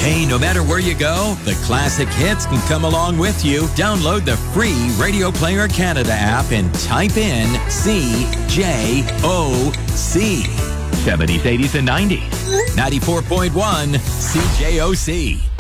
Hey, no matter where you go, the classic hits can come along with you. Download the free Radio Player Canada app and type in CJOC. 70s, 80s, and 90s. 94.1 CJOC.